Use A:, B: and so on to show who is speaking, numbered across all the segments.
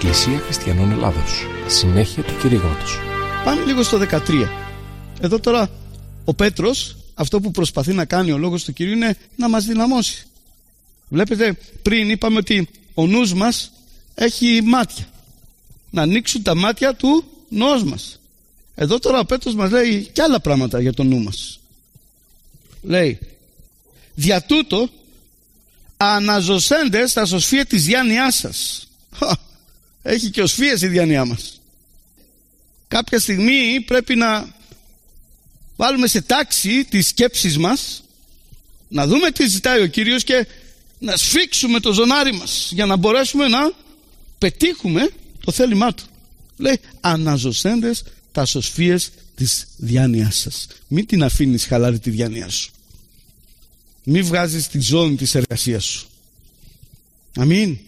A: Εκκλησία Χριστιανών Ελλάδος. Συνέχεια του κηρύγματος.
B: Πάμε λίγο στο 13. Εδώ τώρα ο Πέτρος, αυτό που προσπαθεί να κάνει ο λόγος του Κυρίου είναι να μας δυναμώσει. Βλέπετε, πριν είπαμε ότι ο νους μας έχει μάτια. Να ανοίξουν τα μάτια του νους μας. Εδώ τώρα ο Πέτρος μας λέει και άλλα πράγματα για το νου μας. Λέει, δια τούτο αναζωσέντες τα σωσφία της διάνοιάς σας. Έχει και οσφίες η διάνοιά μας. Κάποια στιγμή πρέπει να βάλουμε σε τάξη τις σκέψεις μας, να δούμε τι ζητάει ο Κύριος και να σφίξουμε το ζωνάρι μας για να μπορέσουμε να πετύχουμε το θέλημά Του. Λέει, αναζωσέντες τα σωσφίες της διάνοιάς σας. Μην την αφήνεις χαλάρη τη διάνοιά σου. Μην βγάζεις τη ζώνη της εργασίας σου. Αμήν.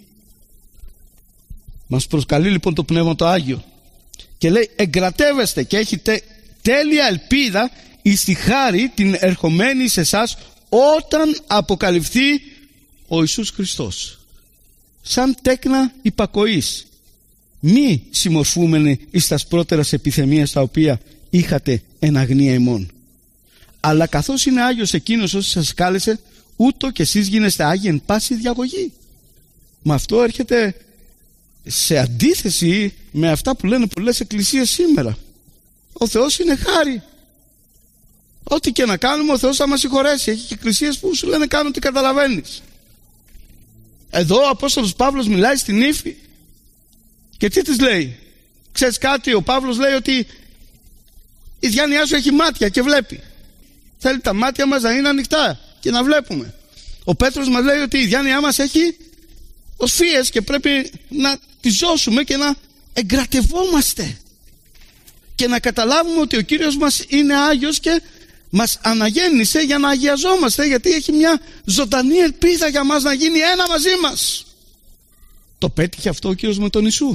B: Μας προσκαλεί λοιπόν το Πνεύμα το Άγιο και λέει, εγκρατεύεστε και έχετε τέλεια ελπίδα εις τη χάρη την ερχομένη σε εσάς όταν αποκαλυφθεί ο Ιησούς Χριστός. Σαν τέκνα υπακοής, μη συμμορφούμενοι εις τας πρώτερας επιθεμίας τα οποία είχατε εν αγνία ημών. Αλλά καθώς είναι Άγιος εκείνος όσοι σας κάλεσε, ούτω και εσείς γίνεστε Άγιοι εν πάση διαγωγή. Μα αυτό έρχεται σε αντίθεση με αυτά που λένε πολλές εκκλησίες σήμερα. Ο Θεός είναι χάρη. Ό,τι και να κάνουμε ο Θεός θα μας συγχωρέσει. Έχει και εκκλησίες που σου λένε κάνω τι καταλαβαίνεις. Εδώ ο Απόστολος Παύλος μιλάει στην ύφη και τι της λέει? Ξέρεις κάτι, ο Παύλος λέει ότι η διάνοιά σου έχει μάτια και βλέπει. Θέλει τα μάτια μας να είναι ανοιχτά και να βλέπουμε. Ο Πέτρος μας λέει ότι η διάνοιά μας έχει οσφίες και πρέπει να τη ζώσουμε και να εγκρατευόμαστε και να καταλάβουμε ότι ο Κύριος μας είναι Άγιος και μας αναγέννησε για να αγιαζόμαστε, γιατί έχει μια ζωντανή ελπίδα για μας να γίνει ένα μαζί μας. Το πέτυχε αυτό ο Κύριος με τον Ιησού?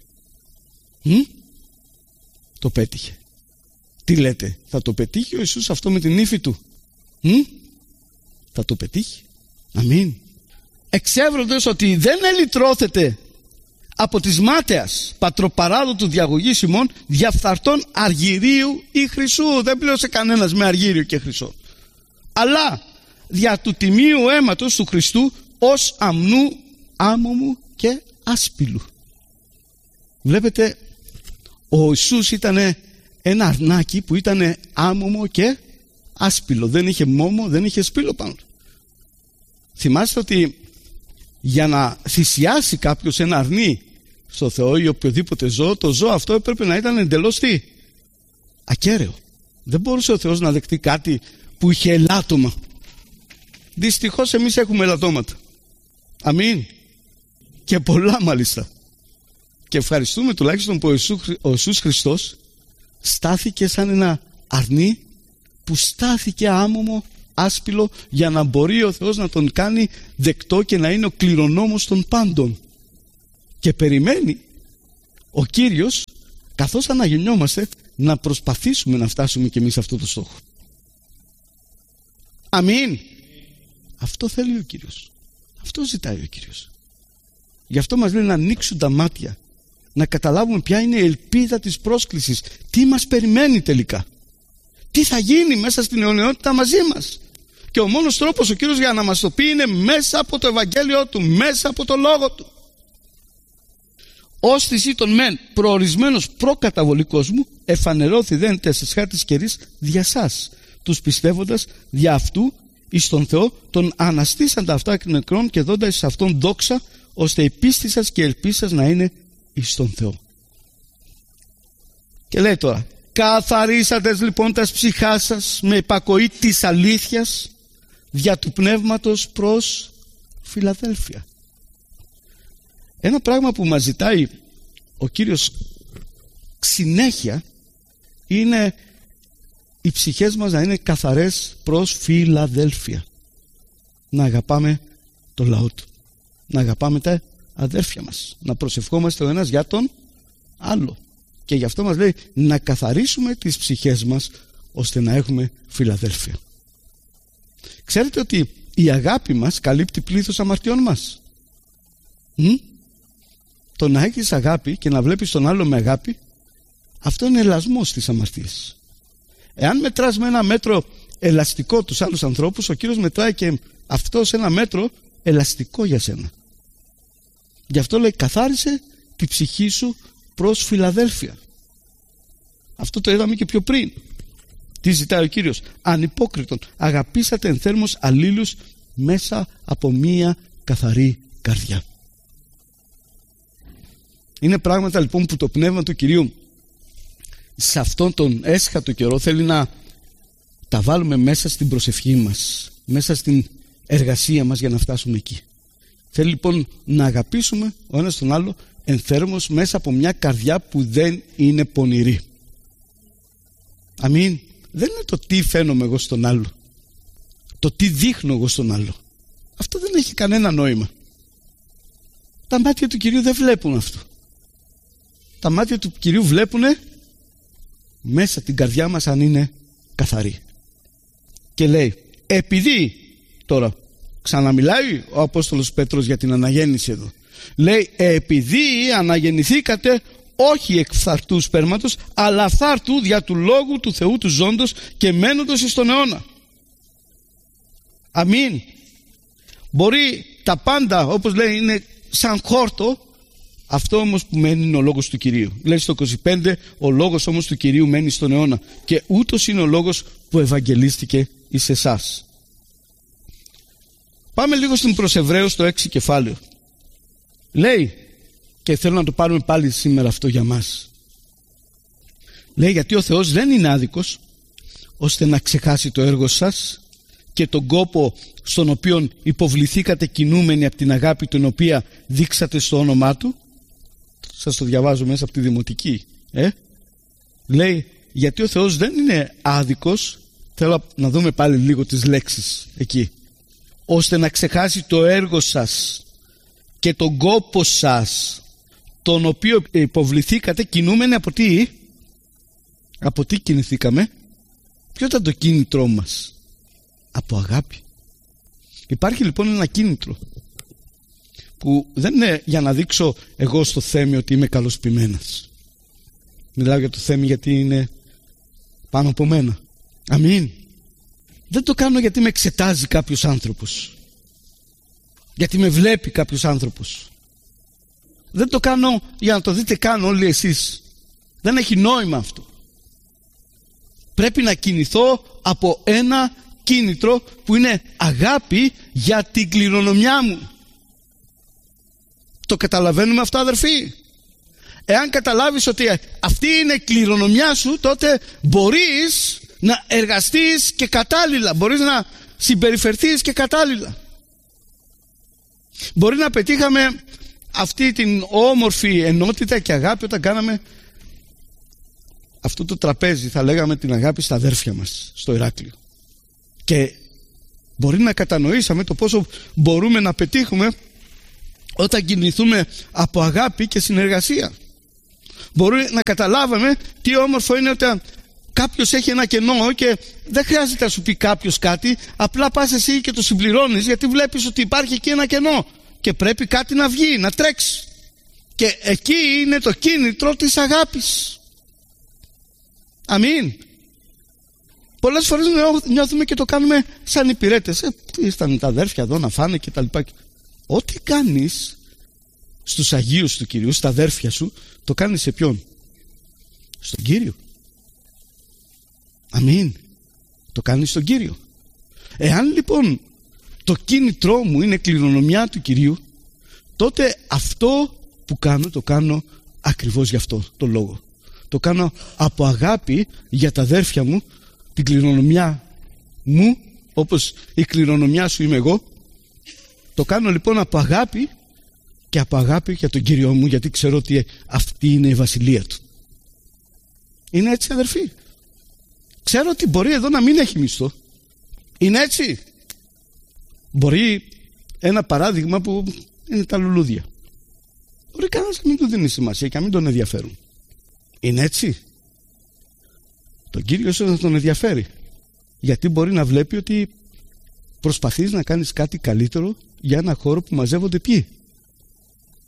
B: Το πέτυχε. Τι λέτε, θα το πετύχει ο Ιησούς αυτό με την ύφη του? Θα το πετύχει. Αμήν. Εξεύροντες ότι δεν ελυτρώθετε από της μάταιας πατροπαράδοτου διαγωγής ημών διαφθαρτών αργυρίου ή χρυσού. Δεν πλήρωσε κανένας με αργύριο και χρυσό, αλλά δια του τιμίου αίματος του Χριστού ως αμνού, άμωμου και άσπυλου. Βλέπετε, ο Ιησούς ήταν ένα αρνάκι που ήταν άμωμο και άσπυλο. Δεν είχε μόμο, δεν είχε σπήλο πάνω του. Θυμάστε ότι για να θυσιάσει κάποιος ένα αρνί στο Θεό ή οποιοδήποτε ζώο, το ζώο αυτό έπρεπε να ήταν εντελώς τι? Ακέραιο. Δεν μπορούσε ο Θεός να δεκτεί κάτι που είχε ελάττωμα. Δυστυχώς εμείς έχουμε ελαττώματα. Αμήν. Και πολλά μάλιστα. Και ευχαριστούμε τουλάχιστον που ο Ιησούς Χριστός στάθηκε σαν ένα αρνί που στάθηκε άμωμο, άσπυλο, για να μπορεί ο Θεός να τον κάνει δεκτό και να είναι ο κληρονόμος των πάντων. Και περιμένει ο Κύριος, καθώς αναγεννιόμαστε, να προσπαθήσουμε να φτάσουμε και εμείς σε αυτό το στόχο. Αμήν. Αυτό θέλει ο Κύριος. Αυτό ζητάει ο Κύριος. Γι' αυτό μας λέει να ανοίξουν τα μάτια, να καταλάβουμε ποια είναι η ελπίδα της πρόσκλησης, τι μας περιμένει τελικά, τι θα γίνει μέσα στην αιωνιότητα μαζί μας. Και ο μόνος τρόπος ο Κύριος για να μας το πει είναι μέσα από το Ευαγγέλιο Του, μέσα από το Λόγο Του. Ως της ή των μεν προορισμένος προκαταβολή κόσμου, εφανερώθη δεν τες χάρτης καιρής δια σας, τους πιστεύοντας δια αυτού εις τον Θεό, τον αναστήσαντα αυτά εκ νεκρών και δόντα εις αυτόν δόξα, ώστε η πίστη σας και η ελπίση σας να είναι εις τον Θεό. Και λέει τώρα, καθαρίσατε λοιπόν τας ψυχάς σας με υπακοή της αλήθειας δια του πνεύματος προς Φιλαδέλφια. Ένα πράγμα που μας ζητάει ο Κύριος συνέχεια είναι οι ψυχές μας να είναι καθαρές προς Φιλαδέλφια. Να αγαπάμε το λαό Του, να αγαπάμε τα αδέρφια μας, να προσευχόμαστε ο ένας για τον άλλο. Και γι' αυτό μας λέει να καθαρίσουμε τις ψυχές μας ώστε να έχουμε Φιλαδέλφια. Ξέρετε ότι η αγάπη μας καλύπτει πλήθος αμαρτιών μας. το να έχεις αγάπη και να βλέπεις τον άλλο με αγάπη, αυτό είναι ελασμός της αμαρτίας. Εάν μετράς με ένα μέτρο ελαστικό τους άλλους ανθρώπους, ο Κύριος μετράει και αυτό σε ένα μέτρο ελαστικό για σένα. Γι' αυτό λέει, καθάρισε τη ψυχή σου προς Φιλαδέλφια. Αυτό το είδαμε και πιο πριν. Τι ζητάει ο Κύριος? Ανυπόκριτον, αγαπήσατε ενθέρμως αλλήλους μέσα από μία καθαρή καρδιά. Είναι πράγματα λοιπόν που το πνεύμα του Κυρίου σε αυτόν τον έσχατο καιρό θέλει να τα βάλουμε μέσα στην προσευχή μας, μέσα στην εργασία μας για να φτάσουμε εκεί. Θέλει λοιπόν να αγαπήσουμε ο ένας τον άλλο ενθέρμως μέσα από μια καρδιά που δεν είναι πονηρή. Αμήν. Δεν είναι το τι φαίνομαι εγώ στον άλλο, το τι δείχνω εγώ στον άλλο. Αυτό δεν έχει κανένα νόημα. Τα μάτια του Κυρίου δεν βλέπουν αυτό. Τα μάτια του Κυρίου βλέπουν μέσα την καρδιά μας αν είναι καθαρή. Και λέει, επειδή, τώρα ξαναμιλάει ο Απόστολος Πέτρος για την αναγέννηση εδώ, λέει, επειδή αναγεννηθήκατε όχι εκ φθαρτού σπέρματος, αλλά φθάρτου δια του λόγου του Θεού του ζώντος και μένοντος εις τον αιώνα. Αμήν. Μπορεί τα πάντα, όπως λέει, είναι σαν χόρτο, αυτό όμως που μένει είναι ο λόγος του Κυρίου. Λέει στο 25, ο λόγος όμως του Κυρίου μένει στον αιώνα, και ούτως είναι ο λόγος που ευαγγελίστηκε εις εσάς. Πάμε λίγο στην προς Εβραίους το 6 κεφάλαιο. Λέει, και θέλω να το πάρουμε πάλι σήμερα αυτό για μας. Λέει, γιατί ο Θεός δεν είναι άδικος ώστε να ξεχάσει το έργο σας και τον κόπο στον οποίο υποβληθήκατε κινούμενοι από την αγάπη την οποία δείξατε στο όνομά Του. Σας το διαβάζω μέσα από τη Δημοτική. Λέει, γιατί ο Θεός δεν είναι άδικος, θέλω να δούμε πάλι λίγο τις λέξεις εκεί, ώστε να ξεχάσει το έργο σας και τον κόπο σας, τον οποίο υποβληθήκατε κινούμενοι από τι? Από τι κινηθήκαμε? Ποιο ήταν το κίνητρό μας? Από αγάπη. Υπάρχει λοιπόν ένα κίνητρο που δεν είναι για να δείξω εγώ στο Θέμη ότι είμαι καλός ποιμένας. Μιλάω για το Θέμη γιατί είναι πάνω από μένα. Αμήν. Δεν το κάνω γιατί με εξετάζει κάποιος άνθρωπος, γιατί με βλέπει κάποιος άνθρωπος. Δεν το κάνω για να το δείτε καν όλοι εσείς. Δεν έχει νόημα αυτό. Πρέπει να κινηθώ από ένα κίνητρο που είναι αγάπη για την κληρονομιά μου. Το καταλαβαίνουμε αυτό, αδερφοί? Εάν καταλάβεις ότι αυτή είναι η κληρονομιά σου, τότε μπορείς να εργαστείς και κατάλληλα, μπορείς να συμπεριφερθείς και κατάλληλα. Μπορεί να πετύχαμε αυτή την όμορφη ενότητα και αγάπη όταν κάναμε αυτό το τραπέζι, θα λέγαμε την αγάπη στα αδέρφια μας στο Ηράκλειο, και μπορεί να κατανοήσαμε το πόσο μπορούμε να πετύχουμε όταν κινηθούμε από αγάπη και συνεργασία. Μπορεί να καταλάβαμε τι όμορφο είναι όταν κάποιος έχει ένα κενό και δεν χρειάζεται να σου πει κάποιος κάτι, απλά πας εσύ και το συμπληρώνεις, γιατί βλέπεις ότι υπάρχει εκεί ένα κενό και πρέπει κάτι να βγει, να τρέξει. Και εκεί είναι το κίνητρο της αγάπης. Αμήν. Πολλές φορές νιώθουμε και το κάνουμε σαν υπηρέτες. Ήρθαν τα αδέρφια εδώ να φάνε και τα λοιπά. Ό,τι κάνεις στους Αγίους του Κυρίου, στα αδέρφια σου, το κάνεις σε ποιον? Στον Κύριο. Αμήν. Το κάνεις στον Κύριο. Εάν λοιπόν το κίνητρό μου είναι κληρονομιά του Κυρίου, τότε αυτό που κάνω, το κάνω ακριβώς γι' αυτό το λόγο. Το κάνω από αγάπη για τα αδέρφια μου, την κληρονομιά μου, όπως η κληρονομιά σου είμαι εγώ. Το κάνω λοιπόν από αγάπη, και από αγάπη για τον Κύριό μου, γιατί ξέρω ότι αυτή είναι η βασιλεία Του. Είναι έτσι, αδερφοί? Ξέρω ότι μπορεί εδώ να μην έχει μισθό. Είναι έτσι? Μπορεί ένα παράδειγμα που είναι τα λουλούδια. Μπορεί κανένας να μην του δίνει σημασία και να μην τον ενδιαφέρουν. Είναι έτσι? Τον Κύριο ίσως να τον ενδιαφέρει, γιατί μπορεί να βλέπει ότι προσπαθείς να κάνεις κάτι καλύτερο για ένα χώρο που μαζεύονται ποιοι?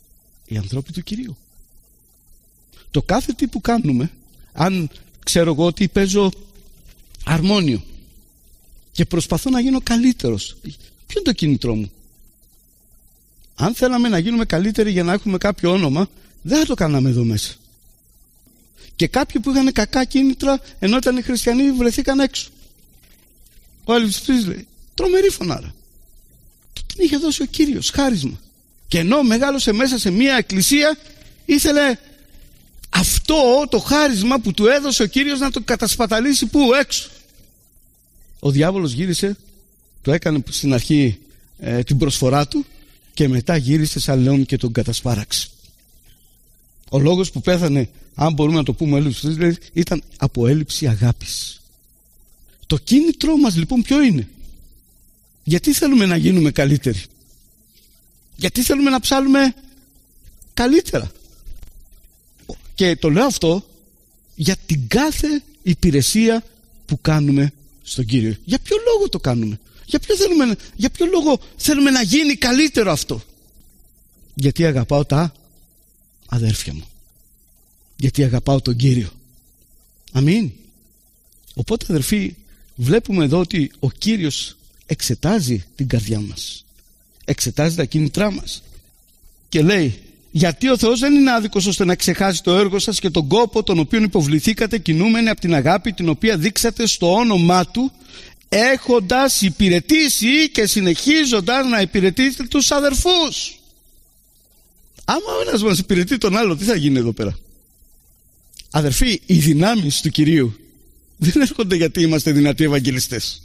B: οι ανθρώποι του Κυρίου. Το κάθε τι που κάνουμε, αν ξέρω εγώ ότι παίζω αρμόνιο και προσπαθώ να γίνω καλύτερος, ποιο είναι το κίνητρό μου? Αν θέλαμε να γίνουμε καλύτεροι για να έχουμε κάποιο όνομα, δεν θα το κάναμε εδώ μέσα. Και κάποιοι που είχαν κακά κίνητρα, ενώ ήταν οι χριστιανοί, βρεθήκαν έξω. Ο Αλυψηφής λέει, τρομερή φωνάρα. Την είχε δώσει ο Κύριος, χάρισμα. Και ενώ μεγάλωσε μέσα σε μια εκκλησία, ήθελε αυτό το χάρισμα που του έδωσε ο Κύριος να το κατασπαταλήσει πού? Έξω. Ο διάβολος γύρισε, το έκανε στην αρχή την προσφορά του και μετά γύρισε σαν λέον και τον κατασπάραξε. Ο λόγος που πέθανε, αν μπορούμε να το πούμε έλλειψη, ήταν από έλλειψη αγάπης. Το κίνητρό μας λοιπόν ποιο είναι? Γιατί θέλουμε να γίνουμε καλύτεροι? Γιατί θέλουμε να ψάλουμε καλύτερα? Και το λέω αυτό για την κάθε υπηρεσία που κάνουμε στον Κύριο. Για ποιο λόγο το κάνουμε? Για ποιο λόγο θέλουμε να γίνει καλύτερο αυτό? Γιατί αγαπάω τα αδέρφια μου. Γιατί αγαπάω τον Κύριο. Αμήν. Οπότε αδερφοί, βλέπουμε εδώ ότι ο Κύριος εξετάζει την καρδιά μας, εξετάζει τα κίνητρά μας και λέει, γιατί ο Θεός δεν είναι άδικος ώστε να ξεχάσει το έργο σας και τον κόπο τον οποίο υποβληθήκατε κινούμενοι από την αγάπη την οποία δείξατε στο όνομά Του, έχοντας υπηρετήσει και συνεχίζοντας να υπηρετήσετε τους αδερφούς. Άμα ο ένας μας υπηρετεί τον άλλο, τι θα γίνει εδώ πέρα? Αδερφοί, οι δυνάμεις του Κυρίου δεν έρχονται γιατί είμαστε δυνατοί ευαγγελιστές.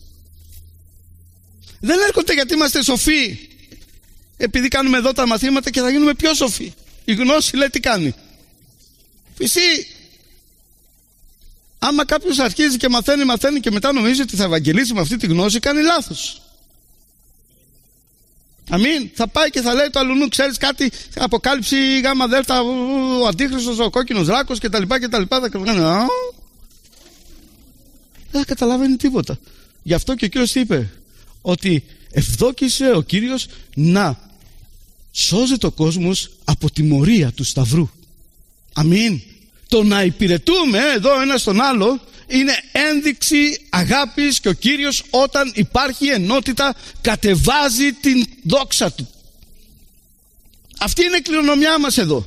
B: Δεν έρχονται γιατί είμαστε σοφοί, επειδή κάνουμε εδώ τα μαθήματα και θα γίνουμε πιο σοφοί. Η γνώση λέει τι κάνει? Φυσί. Άμα κάποιος αρχίζει και μαθαίνει και μετά νομίζει ότι θα ευαγγελίσει με αυτή τη γνώση, κάνει λάθος. Αμήν. Θα πάει και θα λέει το αλλουνού, ξέρεις κάτι, Αποκάλυψη γάμα δέλτα, ο Αντίχριστος, ο κόκκινος δράκος κτλ. Δεν θα καταλαβαίνει τίποτα. Γι' αυτό και ο Κύριος είπε ότι ευδόκησε ο Κύριος να σώζει το κόσμος από τη μορία του Σταυρού. Αμήν. Το να υπηρετούμε εδώ ένα στον άλλο είναι ένδειξη αγάπης και ο Κύριος όταν υπάρχει ενότητα κατεβάζει την δόξα Του. Αυτή είναι η κληρονομιά μας εδώ.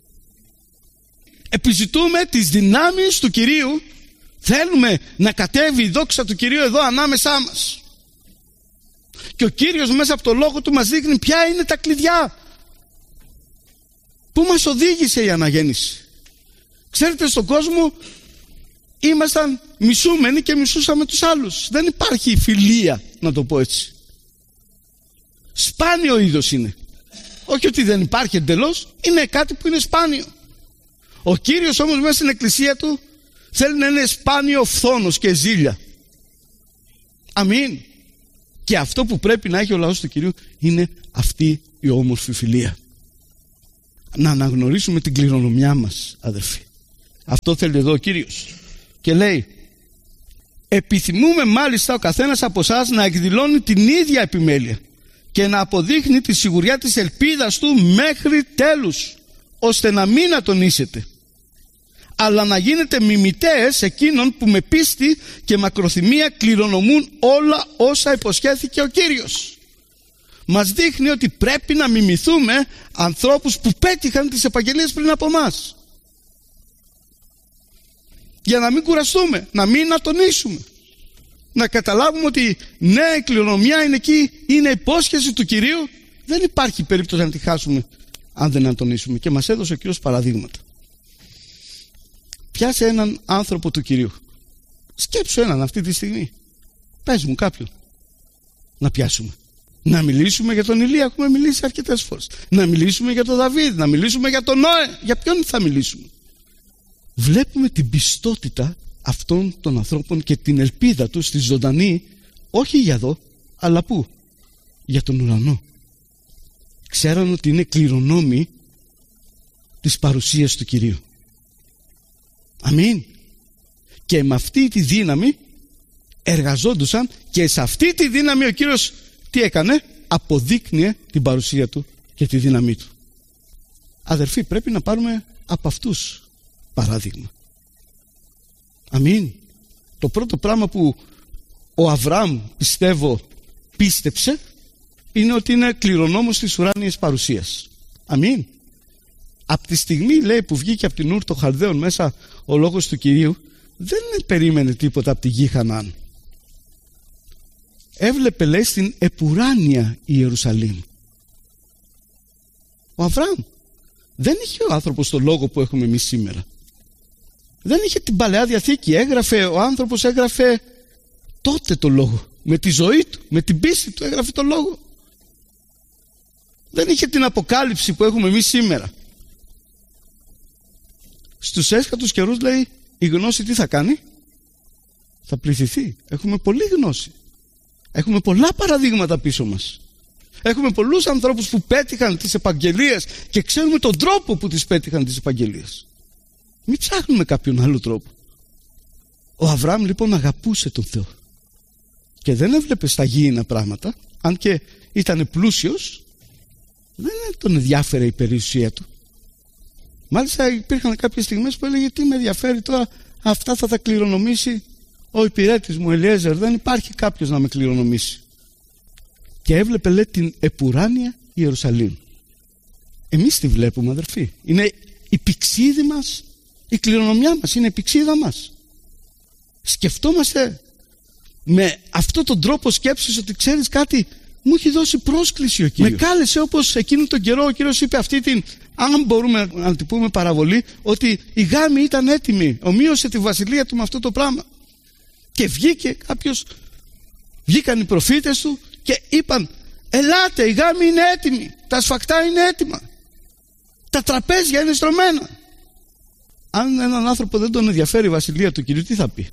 B: Επιζητούμε τις δυνάμεις του Κυρίου. Θέλουμε να κατέβει η δόξα του Κυρίου εδώ ανάμεσά μας. Και ο Κύριος μέσα από το λόγο Του μας δείχνει ποια είναι τα κλειδιά. Πού μας οδήγησε η αναγέννηση? Ξέρετε, στον κόσμο ήμασταν μισούμενοι και μισούσαμε τους άλλους. Δεν υπάρχει φιλία, να το πω έτσι. Σπάνιο είδος είναι. Όχι ότι δεν υπάρχει εντελώς, είναι κάτι που είναι σπάνιο. Ο Κύριος όμως μέσα στην εκκλησία Του θέλει να είναι σπάνιο φθόνος και ζήλια. Αμήν. Και αυτό που πρέπει να έχει ο λαός του Κυρίου είναι αυτή η όμορφη φιλία. Να αναγνωρίσουμε την κληρονομιά μας, αδερφοί. Αυτό θέλει εδώ ο Κύριος. Και λέει, επιθυμούμε μάλιστα ο καθένας από εσάς να εκδηλώνει την ίδια επιμέλεια και να αποδείχνει τη σιγουριά της ελπίδας του μέχρι τέλους, ώστε να μην ατονίσετε, αλλά να γίνετε μιμητές εκείνων που με πίστη και μακροθυμία κληρονομούν όλα όσα υποσχέθηκε ο Κύριος. Μας δείχνει ότι πρέπει να μιμηθούμε ανθρώπους που πέτυχαν τις επαγγελίες πριν από μας, για να μην κουραστούμε, να μην ατονίσουμε, να καταλάβουμε ότι ναι, η κληρονομιά είναι εκεί, είναι υπόσχεση του Κυρίου, δεν υπάρχει περίπτωση να τη χάσουμε αν δεν ατονίσουμε. Και μας έδωσε ο Κύριος παραδείγματα. Πιάσε έναν άνθρωπο του Κυρίου, σκέψου έναν αυτή τη στιγμή, πες μου κάποιον να πιάσουμε. Να μιλήσουμε για τον Ηλία, έχουμε μιλήσει αρκετές φορές. Να μιλήσουμε για τον Δαβίδ, να μιλήσουμε για τον Νόε. Για ποιον θα μιλήσουμε? Βλέπουμε την πιστότητα αυτών των ανθρώπων και την ελπίδα τους στη ζωντανή, όχι για εδώ, αλλά πού? Για τον ουρανό. Ξέραν ότι είναι κληρονόμοι της παρουσίας του Κυρίου. Αμήν. Και με αυτή τη δύναμη εργαζόντουσαν και σε αυτή τη δύναμη ο Κύριος τι έκανε? Αποδείκνυε την παρουσία Του και τη δύναμή Του. Αδερφοί, πρέπει να πάρουμε από αυτούς παράδειγμα. Αμήν. Το πρώτο πράγμα που ο Αβραάμ, πιστεύω, πίστεψε είναι ότι είναι κληρονόμος της ουράνιας παρουσίας. Αμήν. Από τη στιγμή, λέει, που βγήκε από την Ούρ των Χαλδαίων μέσα ο λόγος του Κυρίου, δεν περίμενε τίποτα από τη γη Χαναάν. Έβλεπε, λέει, στην επουράνια Ιερουσαλήμ. Ο Αβραάμ δεν είχε ο άνθρωπος το λόγο που έχουμε εμείς σήμερα. Δεν είχε την Παλαιά Διαθήκη. Ο άνθρωπος έγραφε τότε το λόγο. Με τη ζωή του, με την πίστη του έγραφε το λόγο. Δεν είχε την αποκάλυψη που έχουμε εμείς σήμερα. Στους έσχατους καιρούς, λέει, η γνώση τι θα κάνει? Θα πληθυθεί. Έχουμε πολλή γνώση. Έχουμε πολλά παραδείγματα πίσω μας. Έχουμε πολλούς ανθρώπους που πέτυχαν τις επαγγελίες και ξέρουμε τον τρόπο που τις πέτυχαν τις επαγγελίες. Μην ψάχνουμε κάποιον άλλο τρόπο. Ο Αβραάμ λοιπόν αγαπούσε τον Θεό και δεν έβλεπε στα γήινα πράγματα, αν και ήταν πλούσιος, δεν τον ενδιάφερε η περιουσία του. Μάλιστα υπήρχαν κάποιες στιγμές που έλεγε, τι με ενδιαφέρει τώρα, αυτά θα τα κληρονομήσει ο υπηρέτης μου Ελιέζερ, δεν υπάρχει κάποιος να με κληρονομήσει. Και έβλεπε, λέει, την επουράνια Ιερουσαλήμ. Εμείς τη βλέπουμε, αδερφοί. Είναι η πηξίδη μας, η κληρονομιά μας, είναι η πηξίδα μας. Σκεφτόμαστε με αυτόν τον τρόπο σκέψης ότι ξέρεις κάτι, μου έχει δώσει πρόσκληση ο Κύριος. Με κάλεσε όπως εκείνο τον καιρό ο Κύριος είπε αυτή την, αν μπορούμε να την πούμε παραβολή, ότι η γάμη ήταν έτοιμη, ομοίωσε τη βασιλεία του με αυτό το πράγμα. Και βγήκε κάποιος, βγήκαν οι προφήτες του και είπαν, ελάτε, η γάμη είναι έτοιμη, τα σφακτά είναι έτοιμα, τα τραπέζια είναι στρωμένα. Αν έναν άνθρωπο δεν τον ενδιαφέρει η βασιλεία του Κυρίου, τι θα πει?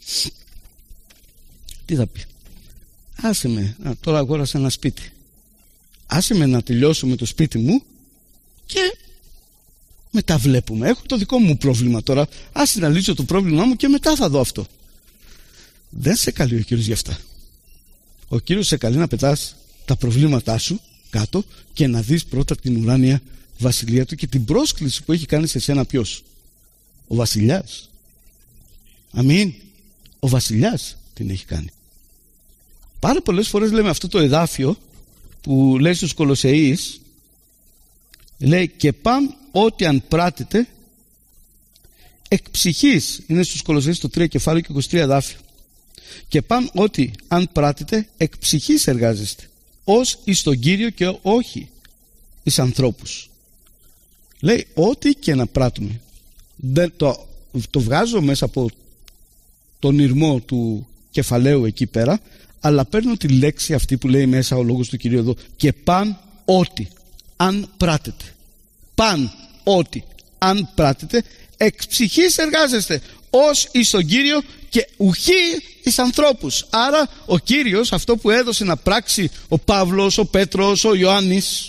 B: Τι θα πει? Άσε με, τώρα αγόρασα ένα σπίτι, άσε με να τελειώσω με το σπίτι μου και μετά βλέπουμε. Έχω το δικό μου πρόβλημα τώρα, άσε να λύσω το πρόβλημά μου και μετά θα δω αυτό. Δεν σε καλεί ο Κύριος γι' αυτά. Ο Κύριος σε καλεί να πετάς τα προβλήματά σου κάτω και να δεις πρώτα την ουράνια βασιλεία του και την πρόσκληση που έχει κάνει σε σένα. Ποιος? Ο βασιλιάς. Αμήν. Ο βασιλιάς την έχει κάνει. Πάρα πολλές φορές λέμε αυτό το εδάφιο που λέει στους Κολοσσεείς, λέει, και παν ό,τι αν πράτετε εκ ψυχής, είναι στους Κολοσσεείς το 3 κεφάλαιο και 23 εδάφιο, και παν ό,τι αν πράτετε εκ ψυχής εργάζεστε, ως εις τον Κύριο και όχι εις ανθρώπους. Λέει ό,τι και να πράττουμε. Δεν το βγάζω μέσα από τον ηρμό του κεφαλαίου εκεί πέρα, αλλά παίρνω τη λέξη αυτή που λέει μέσα ο λόγος του Κυρίου εδώ, και παν ό,τι αν πράτετε. Παν ό,τι αν πράτετε εξ ψυχής εργάζεστε, ως εις τον Κύριο και ουχή εις ανθρώπους. Άρα ο Κύριος, αυτό που έδωσε να πράξει ο Παύλος, ο Πέτρος, ο Ιωάννης,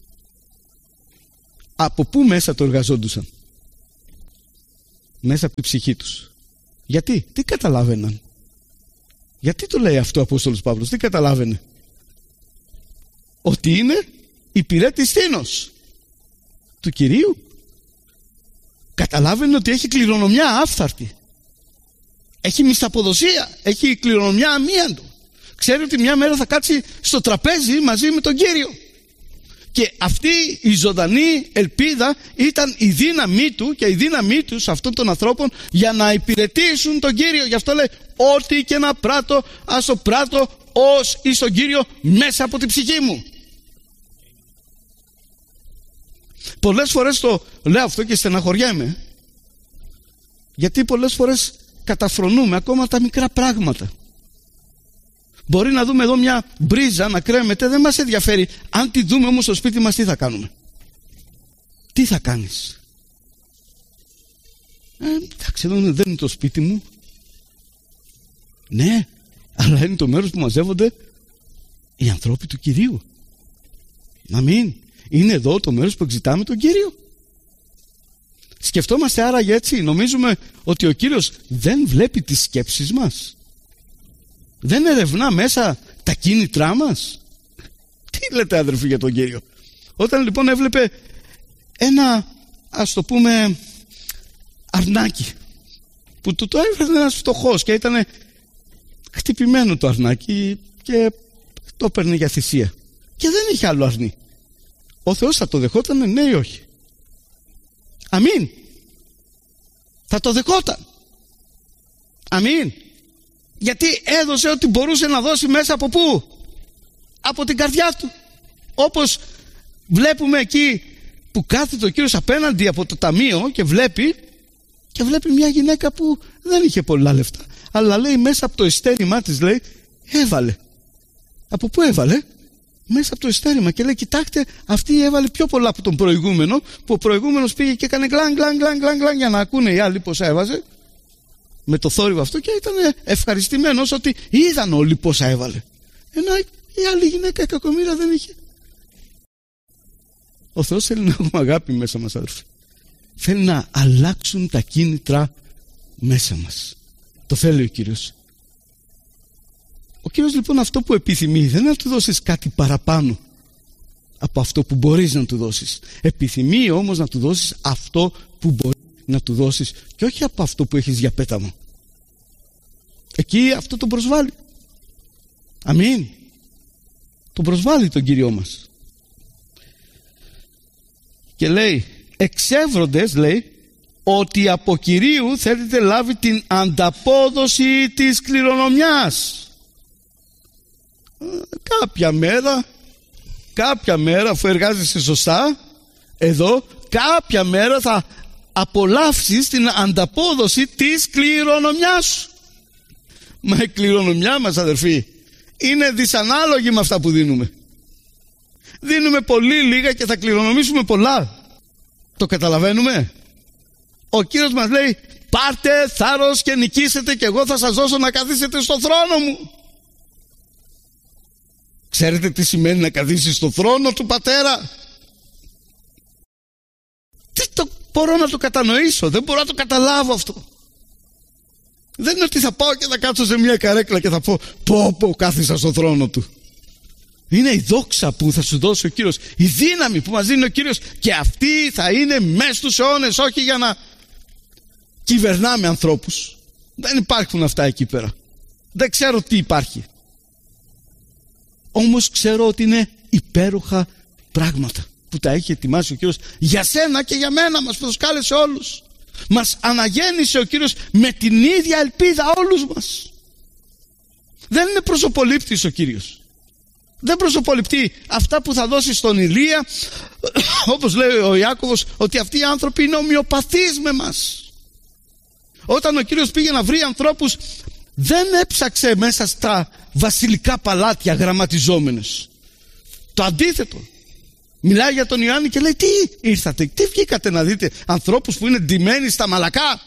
B: από πού μέσα το εργαζόντουσαν? Μέσα από τη ψυχή τους. Γιατί? Τι καταλάβαιναν? Γιατί το λέει αυτό ο Απόστολος Παύλος? Τι καταλάβαινε? Ότι είναι υπηρέτης θήνος του Κυρίου. Καταλάβαινε ότι έχει κληρονομιά άφθαρτη, έχει μισθαποδοσία, έχει κληρονομιά αμίαντο. Ξέρει ότι μια μέρα θα κάτσει στο τραπέζι μαζί με τον Κύριο. Και αυτή η ζωντανή ελπίδα ήταν η δύναμή του και η δύναμή τους αυτών των ανθρώπων για να υπηρετήσουν τον Κύριο. Γι' αυτό λέει, ό,τι και να πράττω, ας το πράττω ως εις τον Κύριο μέσα από την ψυχή μου. Πολλές φορές το λέω αυτό και στεναχωριέμαι, γιατί πολλές φορές καταφρονούμε ακόμα τα μικρά πράγματα. Μπορεί να δούμε εδώ μια μπρίζα να κρέμεται, δεν μας ενδιαφέρει. Αν τη δούμε όμως στο σπίτι μας, τι θα κάνουμε? Τι θα κάνεις? Εντάξει, εδώ δεν είναι το σπίτι μου. Ναι, αλλά είναι το μέρος που μαζεύονται οι ανθρώποι του Κυρίου. Αμήν. Είναι εδώ το μέρος που εξητάμε τον Κύριο. Σκεφτόμαστε άραγε έτσι? Νομίζουμε ότι ο Κύριος δεν βλέπει τις σκέψεις μας? Δεν ερευνά μέσα τα κίνητρά μας? Τι λέτε, αδερφοί, για τον Κύριο? Όταν λοιπόν έβλεπε ένα, ας το πούμε, αρνάκι που το έφερε ένας φτωχός και ήταν χτυπημένο το αρνάκι και το έπαιρνε για θυσία και δεν είχε άλλο αρνί. Ο Θεός θα το δεχόταν, ναι ή όχι? Αμήν. Θα το δεχόταν. Αμήν. Γιατί έδωσε ό,τι μπορούσε να δώσει μέσα από πού? Από την καρδιά του. Όπως βλέπουμε εκεί που κάθεται ο Κύριος απέναντι από το ταμείο και βλέπει μια γυναίκα που δεν είχε πολλά λεφτά, αλλά λέει μέσα από το εστέρημά της, λέει, έβαλε. Από πού έβαλε? Μέσα από το εστέρημα. Και λέει, κοιτάξτε, αυτή έβαλε πιο πολλά από τον προηγούμενο, που ο προηγούμενος πήγε και έκανε γκλαν για να ακούνε οι άλλοι πόσα έβαζε με το θόρυβο αυτό, και ήταν ευχαριστημένος ότι είδαν όλοι πόσα έβαλε, ενώ η άλλη γυναίκα, η κακομοίρα, δεν είχε. Ο Θεός θέλει να έχουμε αγάπη μέσα μας, αδερφοί. Θέλει να αλλάξουν τα κίνητρα μέσα μας. Το θέλει ο Κύριος. Ο Κύριος λοιπόν αυτό που επιθυμεί δεν είναι να του δώσεις κάτι παραπάνω από αυτό που μπορείς να του δώσεις. Επιθυμεί όμως να του δώσεις αυτό που μπορείς να του δώσεις και όχι από αυτό που έχεις για πέταμα. Εκεί αυτό τον προσβάλλει. Αμήν. Τον προσβάλλει τον Κύριό μας. Και λέει, εξεύροντες, λέει, ότι από Κυρίου θέλετε λάβει την ανταπόδοση της κληρονομιάς. Κάποια μέρα αφού εργάζεσαι σωστά εδώ, κάποια μέρα θα απολαύσεις την ανταπόδοση της κληρονομιάς σου. Μα η κληρονομιά μας, αδερφοί, είναι δυσανάλογη με αυτά που δίνουμε. Δίνουμε πολύ λίγα και θα κληρονομήσουμε πολλά. Το καταλαβαίνουμε? Ο Κύριος μας λέει, πάρτε θάρρος και νικήσετε και εγώ θα σας δώσω να καθίσετε στο θρόνο μου. Ξέρετε τι σημαίνει να καθίσεις στο θρόνο του Πατέρα? Μπορώ να το κατανοήσω, δεν μπορώ να το καταλάβω αυτό. Δεν είναι ότι θα πάω και θα κάτσω σε μια καρέκλα και θα πω κάθισα στο θρόνο του. Είναι η δόξα που θα σου δώσει ο Κύριος, η δύναμη που μας δίνει ο Κύριος, και αυτή θα είναι μέσα στους αιώνες, όχι για να κυβερνάμε ανθρώπους. Δεν υπάρχουν αυτά εκεί πέρα. Δεν ξέρω τι υπάρχει. Όμως ξέρω ότι είναι υπέροχα πράγματα που τα έχει ετοιμάσει ο Κύριος για σένα και για μένα, μας προσκάλεσε όλους. Μας αναγέννησε ο Κύριος με την ίδια ελπίδα όλους μας. Δεν είναι προσωπολήπτης ο Κύριος. Δεν προσωποληπτεί αυτά που θα δώσει στον Ηλία, όπως λέει ο Ιάκωβος, ότι αυτοί οι άνθρωποι είναι ομοιοπαθείς με μας. Όταν ο Κύριος πήγε να βρει ανθρώπους, δεν έψαξε μέσα στα βασιλικά παλάτια γραμματιζόμενες. Το αντίθετο. Μιλάει για τον Ιωάννη και λέει, τι ήρθατε, τι βγήκατε να δείτε? Ανθρώπους που είναι ντυμένοι στα μαλακά?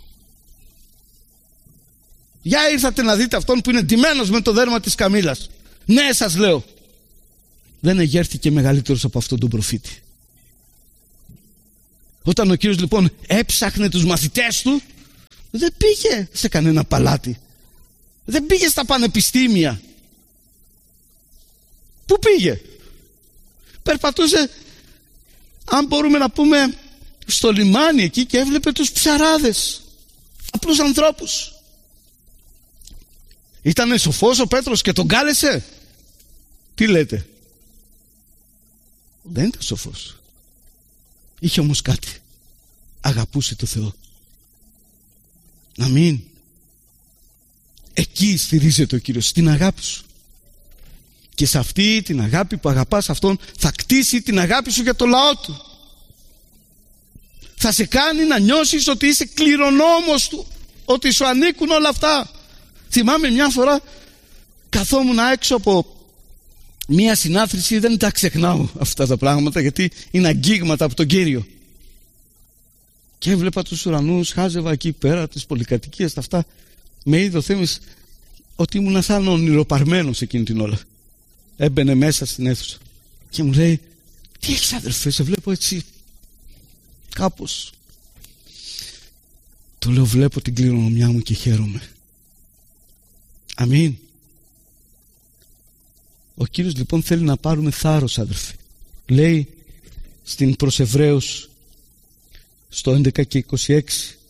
B: Για ήρθατε να δείτε αυτόν που είναι ντυμένος με το δέρμα της καμήλας. Ναι, σας λέω, δεν εγέρθηκε μεγαλύτερος από αυτόν τον προφήτη. Όταν ο Κύριος λοιπόν έψαχνε τους μαθητές του, δεν πήγε σε κανένα παλάτι, δεν πήγε στα πανεπιστήμια. Πού πήγε? Περπατούσε, αν μπορούμε να πούμε, στο λιμάνι εκεί και έβλεπε τους ψαράδες, απλούς ανθρώπους. Ήτανε σοφός ο Πέτρος και τον κάλεσε? Τι λέτε? Δεν ήταν σοφός. Είχε όμως κάτι. Αγαπούσε το Θεό. Αμήν. Εκεί στηρίζεται ο Κύριος, στην αγάπη σου. Και σε αυτή την αγάπη που αγαπάς αυτόν, θα κτίσει την αγάπη σου για το λαό του. Θα σε κάνει να νιώσεις ότι είσαι κληρονόμος του, ότι σου ανήκουν όλα αυτά. Θυμάμαι μια φορά καθόμουν έξω από μια συνάθρηση, δεν τα ξεχνάω αυτά τα πράγματα γιατί είναι αγγίγματα από τον Κύριο. Και έβλεπα τους ουρανούς, χάζευα εκεί πέρα τις πολυκατοικίες, αυτά. Με είδε ο Θεός ότι ήμουν σαν ονειροπαρμένος εκείνη την ώρα. Έμπαινε μέσα στην αίθουσα και μου λέει, τι έχεις αδερφέ, σε βλέπω έτσι κάπως. Του λέω, βλέπω την κληρονομιά μου και χαίρομαι. Αμήν. Ο Κύριος λοιπόν θέλει να πάρουμε θάρρος, αδερφοί. Λέει στην προς Εβραίους στο 11 και 26.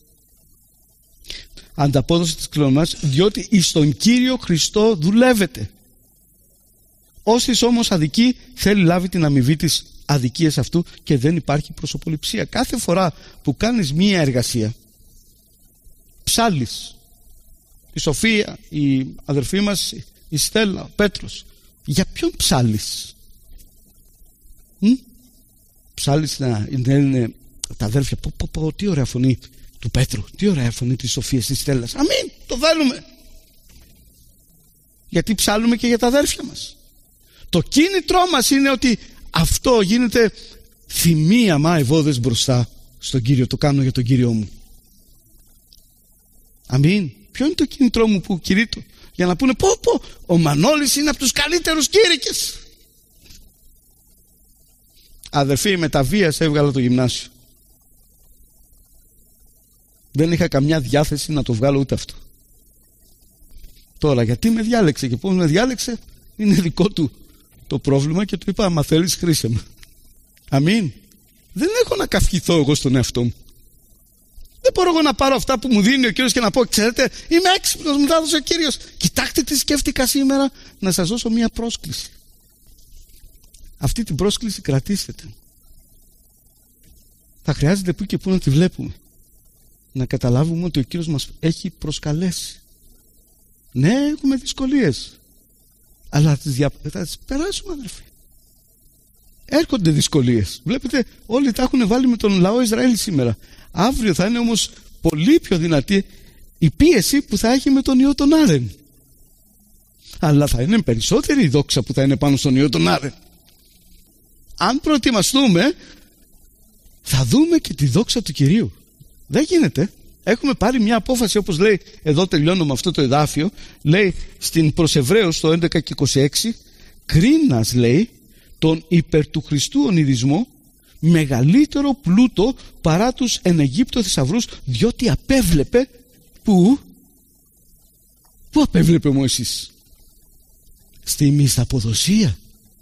B: Ανταπόδοση της κληρονομιάς, διότι εις τον Κύριο Χριστό δουλεύετε. Όστις όμως αδικεί, θέλει λάβει την αμοιβή της αδικίας αυτού και δεν υπάρχει προσωποληψία. Κάθε φορά που κάνεις μία εργασία, ψάλλεις, η Σοφία, η αδερφή μας, η Στέλλα, ο Πέτρος, για ποιον ψάλλεις? Ψάλλεις να είναι τα αδέρφια, τι ωραία φωνή του Πέτρου, τι ωραία φωνή της Σοφίας, της Στέλλας, αμήν, το βάλουμε. Γιατί ψάλλουμε και για τα αδέρφια μας. Το κίνητρό μας είναι ότι αυτό γίνεται θυμία μάεβόδες μπροστά στον Κύριο, το κάνω για τον Κύριό μου. Αμήν. Ποιο είναι το κίνητρό μου που κηρύττω? Για να πούνε ο Μανώλης είναι από τους καλύτερους κήρυκες. Αδερφοί, με τα βίας έβγαλα το γυμνάσιο. Δεν είχα καμιά διάθεση να το βγάλω ούτε αυτό. Τώρα γιατί με διάλεξε και πώς με διάλεξε είναι δικό του το πρόβλημα και του είπα, άμα θέλεις χρήσε με. Αμήν. Δεν έχω να καυχηθώ εγώ στον εαυτό μου. Δεν μπορώ εγώ να πάρω αυτά που μου δίνει ο Κύριος και να πω, ξέρετε, είμαι έξυπνος, μου τα έδωσε ο Κύριος. Κοιτάξτε τι σκέφτηκα σήμερα, να σας δώσω μια πρόσκληση. Αυτή την πρόσκληση κρατήστε την. Θα χρειάζεται που και που να τη βλέπουμε. Να καταλάβουμε ότι ο Κύριος μας έχει προσκαλέσει. Ναι, έχουμε δυσκολίες, αλλά θα τις περάσουμε, αδερφοί. Έρχονται δυσκολίες. Βλέπετε, όλοι τα έχουν βάλει με τον λαό Ισραήλ σήμερα. Αύριο θα είναι όμως πολύ πιο δυνατή η πίεση που θα έχει με τον ιό τον Άρεν. Αλλά θα είναι περισσότερη η δόξα που θα είναι πάνω στον ιό τον Άρεν. Αν προετοιμαστούμε, θα δούμε και τη δόξα του Κυρίου. Δεν γίνεται. Έχουμε πάρει μια απόφαση, όπως λέει, εδώ τελειώνω με αυτό το εδάφιο, λέει στην προς Εβραίους στο 11 και 26, κρίνας, λέει, τον υπερ του Χριστού ονειδισμό μεγαλύτερο πλούτο παρά τους εν Αιγύπτο θησαυρούς, διότι απέβλεπε πού απέβλεπε ο Μωυσής? Στη μισθαποδοσία.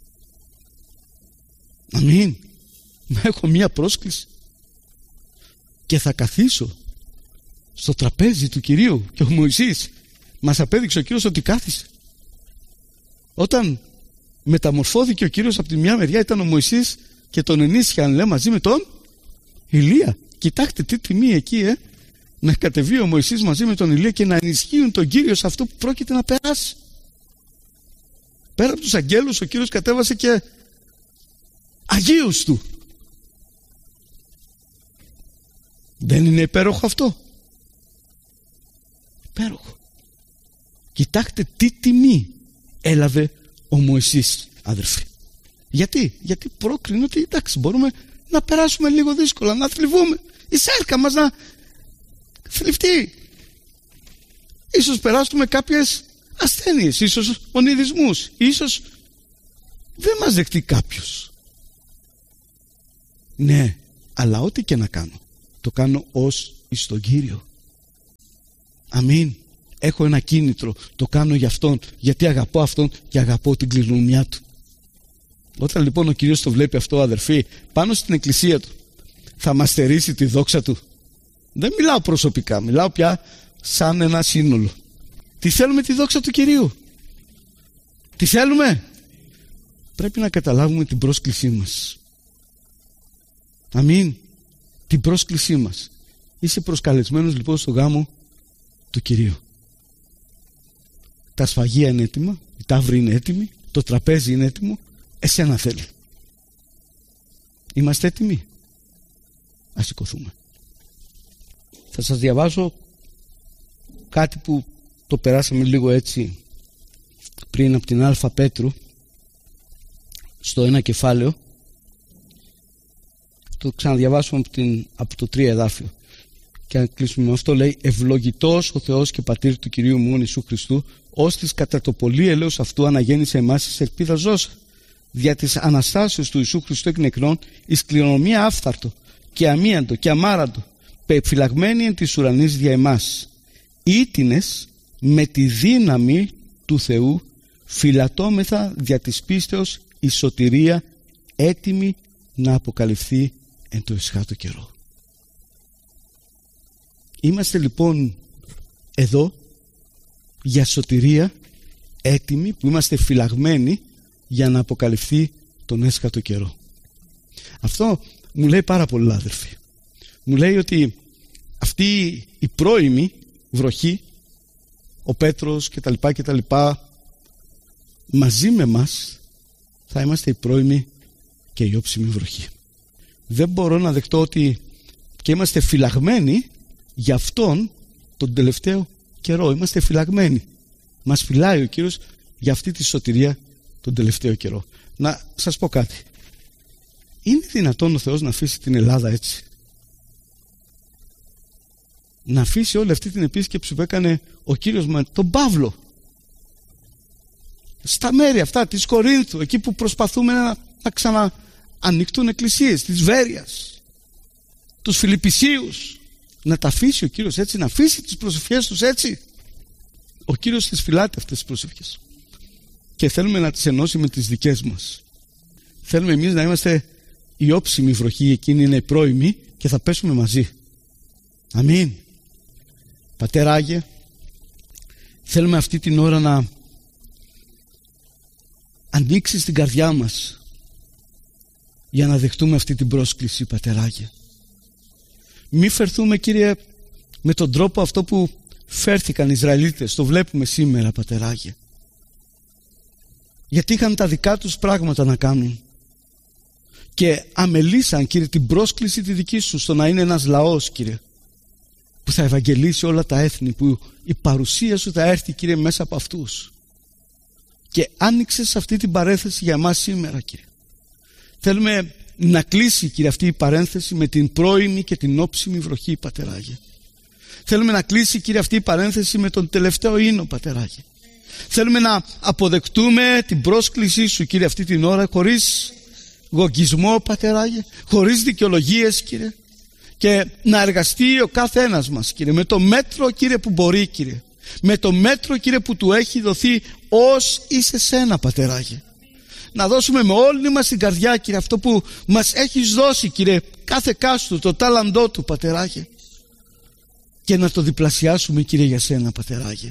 B: Αμήν. Έχω μία πρόσκληση και θα καθίσω στο τραπέζι του Κυρίου και ο Μωυσής μας απέδειξε ο Κύριος ότι κάθισε. Όταν μεταμορφώθηκε ο Κύριος από τη μια μεριά ήταν ο Μωυσής και τον ενίσχυαν, λέει, μαζί με τον Ηλία. Κοιτάξτε τι τιμή εκεί, να κατεβεί ο Μωυσής μαζί με τον Ηλία και να ενισχύουν τον Κύριο σε αυτό που πρόκειται να περάσει. Πέρα από τους αγγέλους ο Κύριος κατέβασε και αγίους του. Δεν είναι υπέροχο αυτό? Υπέροχο. Κοιτάξτε τι τιμή έλαβε ο Μωυσής, αδερφοί. Γιατί πρόκρινε ότι εντάξει, μπορούμε να περάσουμε λίγο δύσκολα, να θλιβούμε, η σάρκα μας να θλιφτεί. Ίσως περάσουμε κάποιες ασθένειες, ίσως ονειδισμούς, ίσως δεν μας δεχτεί κάποιος. Ναι, αλλά ό,τι και να κάνω, το κάνω ως εις τον Κύριο. Αμήν. Έχω ένα κίνητρο, το κάνω για Αυτόν, γιατί αγαπώ Αυτόν και αγαπώ την κληρονομιά Του. Όταν λοιπόν ο Κύριος το βλέπει αυτό, αδερφοί, πάνω στην εκκλησία Του θα μας στερήσει τη δόξα Του. Δεν μιλάω προσωπικά, μιλάω πια σαν ένα σύνολο. Τι θέλουμε? Τη δόξα του Κυρίου. Τι θέλουμε? Πρέπει να καταλάβουμε την πρόσκλησή μας. Αμήν. Την πρόσκλησή μας. Είσαι προσκαλεσμένος λοιπόν στο γάμο του Κυρίου. Τα σφαγεία είναι έτοιμα, η ταύρη είναι έτοιμη, το τραπέζι είναι έτοιμο, εσένα θέλει. Είμαστε έτοιμοι? Ας σηκωθούμε. Θα σας διαβάσω κάτι που το περάσαμε λίγο έτσι πριν από την Α Πέτρου, στο ένα κεφάλαιο. Το ξαναδιαβάσουμε από το 3 εδάφιο και αν κλείσουμε με αυτό. Λέει: ευλογητός ο Θεός και Πατήρ του Κυρίου μου Ιησού Χριστού, ώστις κατά το πολύ ελέος αυτού αναγέννησε εμάς εις ελπίδα ζώσα, δια της Αναστάσεως του Ιησού Χριστού εκ νεκρών, εις κληρονομία άφθαρτο και αμίαντο και αμάραντο, πεφυλαγμένη εν της ουρανής δια εμάς, ήτινες με τη δύναμη του Θεού φυλατώμεθα δια της πίστεως εις σωτηρία έτοιμη να αποκαλυφθεί εν το εσχάτω καιρό. Είμαστε λοιπόν εδώ για σωτηρία, έτοιμοι, που είμαστε φυλαγμένοι για να αποκαλυφθεί τον έσχατο καιρό. Αυτό μου λέει πάρα πολλά, αδερφοί. Μου λέει ότι αυτή η πρώιμη βροχή, ο Πέτρος και τα λοιπά, μαζί με μας θα είμαστε η πρώιμη και η όψιμη βροχή. Δεν μπορώ να δεχτώ ότι και είμαστε φυλαγμένοι για αυτόν τον τελευταίο καιρό. Είμαστε φυλαγμένοι. Μας φυλάει ο Κύριος για αυτή τη σωτηρία τον τελευταίο καιρό. Να σας πω κάτι. Είναι δυνατόν ο Θεός να αφήσει την Ελλάδα έτσι? Να αφήσει όλη αυτή την επίσκεψη που έκανε ο Κύριος με τον Παύλο στα μέρη αυτά της Κορίνθου, εκεί που προσπαθούμε να ξαναανοιχτούν εκκλησίες, της Βέρειας, τους Φιλιππισίους, να τα αφήσει ο Κύριος έτσι, να αφήσει τις προσευχές τους έτσι? Ο Κύριος τις φυλάται αυτές τις προσευχές και θέλουμε να τις ενώσει με τις δικές μας. Θέλουμε εμείς να είμαστε η όψιμη βροχή, εκείνη είναι η πρώιμη και θα πέσουμε μαζί. Αμήν. Πατέρα Άγιε, θέλουμε αυτή την ώρα να ανοίξεις την καρδιά μας για να δεχτούμε αυτή την πρόσκληση, Πατέρα Άγιε. Μη φερθούμε, Κύριε, με τον τρόπο αυτό που φέρθηκαν οι Ισραηλίτες. Το βλέπουμε σήμερα, Πατέρα Άγιε. Γιατί είχαν τα δικά τους πράγματα να κάνουν και αμελήσαν, Κύριε, την πρόσκληση τη δική σου στο να είναι ένας λαός, Κύριε, που θα ευαγγελίσει όλα τα έθνη, που η παρουσία σου θα έρθει, Κύριε, μέσα από αυτούς. Και άνοιξες αυτή την παρένθεση για εμάς σήμερα, Κύριε. Θέλουμε να κλείσει, Κύριε, αυτή η παρένθεση με την πρώιμη και την όψιμη βροχή, Πατέρα Άγιε. Θέλουμε να κλείσει, Κύριε, αυτή η παρένθεση με τον τελευταίο ίνο, Πατέρα Άγιε. Θέλουμε να αποδεκτούμε την πρόσκλησή σου, Κύριε, αυτή την ώρα, χωρίς γογγισμό, Πατέρα Άγιε, χωρίς δικαιολογίες, Κύριε, και να εργαστεί ο κάθε ένας μας, Κύριε, με το μέτρο, Κύριε, που μπορεί, Κύριε, με το μέτρο, Κύριε, που του έχει δοθεί ως είσαι σένα, Πατέρα Άγιε. Να δώσουμε με όλη μας την καρδιά, Κύριε, αυτό που μας έχεις δώσει, Κύριε, κάθε κάστου, το τάλαντό του, Πατέρα Άγιε, και να το διπλασιάσουμε, Κύριε, για σένα, Πατέρα Άγιε.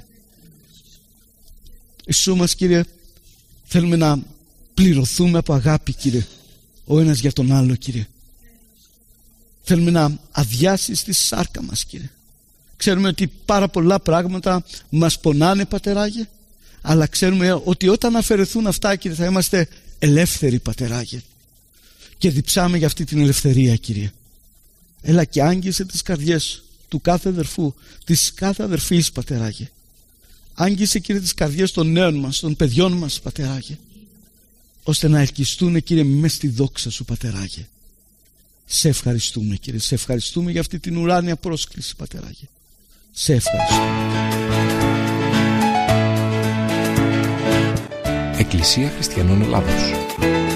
B: Ιησού μας, Κύριε, θέλουμε να πληρωθούμε από αγάπη, Κύριε, ο ένας για τον άλλο, Κύριε. Θέλουμε να αδειάσεις τη σάρκα μας, Κύριε. Ξέρουμε ότι πάρα πολλά πράγματα μας πονάνε, Πατέρα Άγιε, αλλά ξέρουμε ότι όταν αφαιρεθούν αυτά, Κύριε, θα είμαστε ελεύθεροι, Πατέρα Άγιε, και διψάμε για αυτή την ελευθερία, Κύριε. Έλα και άγγισε τις καρδιές του κάθε αδερφού, της κάθε αδερφής, Πατέρα Άγιε. Άγγισε, Κύριε, τις καρδιές των νέων μας, των παιδιών μας, Πατέρα Άγιε, ώστε να ελκυστούν, Κύριε, μες στη δόξα σου, Πατέρα Άγιε. Σε ευχαριστούμε, Κύριε, σε ευχαριστούμε για αυτή την ουράνια πρόσκληση, Πατέρα Άγιε. Σε ευχαριστούμε.
A: Εκκλησία Χριστιανών Ελλάδος.